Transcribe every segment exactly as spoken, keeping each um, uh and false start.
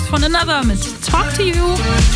von Another mit Talk to You.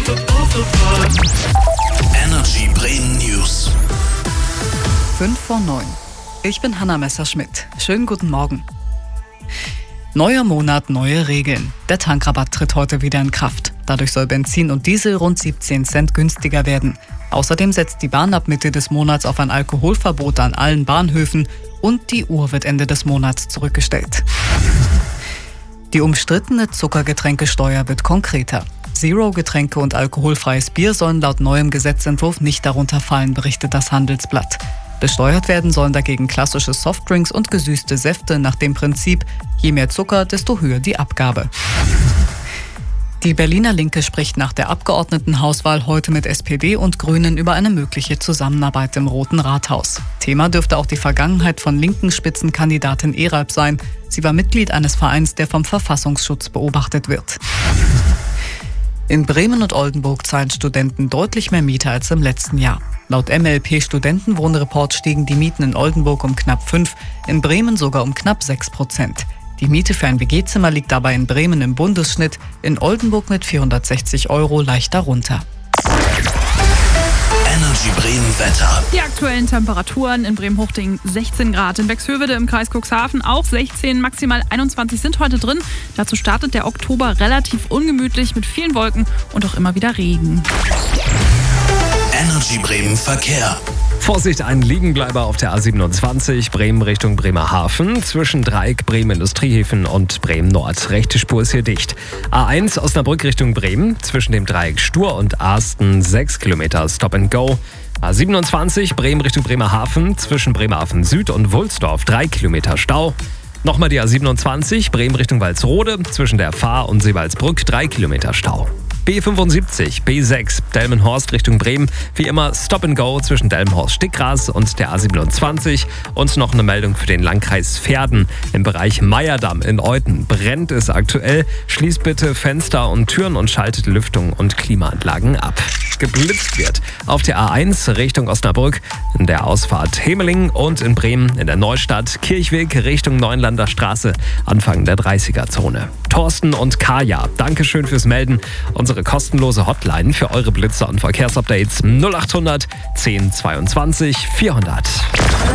Energy Bremen News. fünf vor neun. Ich bin Hanna Messerschmidt. Schönen guten Morgen. Neuer Monat, neue Regeln. Der Tankrabatt tritt heute wieder in Kraft. Dadurch soll Benzin und Diesel rund siebzehn Cent günstiger werden. Außerdem setzt die Bahn ab Mitte des Monats auf ein Alkoholverbot an allen Bahnhöfen und die Uhr wird Ende des Monats zurückgestellt. Die umstrittene Zuckergetränkesteuer wird konkreter. Zero-Getränke und alkoholfreies Bier sollen laut neuem Gesetzentwurf nicht darunter fallen, berichtet das Handelsblatt. Besteuert werden sollen dagegen klassische Softdrinks und gesüßte Säfte nach dem Prinzip, je mehr Zucker, desto höher die Abgabe. Die Berliner Linke spricht nach der Abgeordnetenhauswahl heute mit S P D und Grünen über eine mögliche Zusammenarbeit im Roten Rathaus. Thema dürfte auch die Vergangenheit von linken Spitzenkandidatin Eralp sein. Sie war Mitglied eines Vereins, der vom Verfassungsschutz beobachtet wird. In Bremen und Oldenburg zahlen Studenten deutlich mehr Miete als im letzten Jahr. Laut M L P Studentenwohnreport stiegen die Mieten in Oldenburg um knapp fünf, in Bremen sogar um knapp sechs Prozent. Die Miete für ein W G-Zimmer liegt dabei in Bremen im Bundesschnitt, in Oldenburg mit vierhundertsechzig Euro leicht darunter. Energy Bremen Wetter. Die aktuellen Temperaturen in Bremen-Hochding sechzehn Grad, in Bexhövede im Kreis Cuxhaven auch sechzehn, maximal einundzwanzig sind heute drin. Dazu startet der Oktober relativ ungemütlich mit vielen Wolken und auch immer wieder Regen. Energy Bremen Verkehr. Vorsicht, ein Liegenbleiber auf der A siebenundzwanzig, Bremen Richtung Bremerhaven, zwischen Dreieck, Bremen Industriehäfen und Bremen Nord. Rechte Spur ist hier dicht. A eins Osnabrück Richtung Bremen, zwischen dem Dreieck Stur und Arsten sechs Kilometer Stop and Go. A siebenundzwanzig, Bremen Richtung Bremerhaven, zwischen Bremerhaven Süd und Wulsdorf drei Kilometer Stau. Nochmal die A siebenundzwanzig, Bremen Richtung Walsrode, zwischen der Fahr und Seewaldsbrück drei Kilometer Stau. B fünfundsiebzig, B sechs, Delmenhorst Richtung Bremen. Wie immer Stop and Go zwischen Delmenhorst-Stickgras und der A siebenundzwanzig. Und noch eine Meldung für den Landkreis Verden. Im Bereich Meierdamm in Euthen brennt es aktuell. Schließt bitte Fenster und Türen und schaltet Lüftung und Klimaanlagen ab. Geblitzt wird auf der A eins Richtung Osnabrück, in der Ausfahrt Hemeling und in Bremen in der Neustadt Kirchweg Richtung Neuenlander Straße, Anfang der dreißiger-Zone. Thorsten und Kaya, Dankeschön fürs Melden. Unsere kostenlose Hotline für eure Blitzer und Verkehrsupdates null acht hundert zehn zweiundzwanzig vierhundert.